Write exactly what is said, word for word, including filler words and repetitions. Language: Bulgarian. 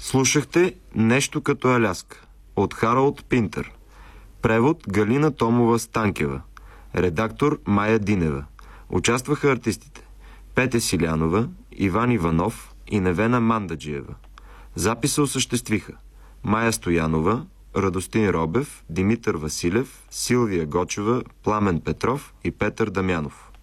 Слушахте "Нещо като Аляска" от Харалд Пинтър. Превод Галина Томова Станкева. Редактор Мая Динева. Участваха артистите Петя Силянова, Иван Иванов и Невена Мандаджиева. Записа осъществиха Мая Стоянова, Радостин Робев, Димитър Василев, Силвия Гочева, Пламен Петров и Петър Дамянов.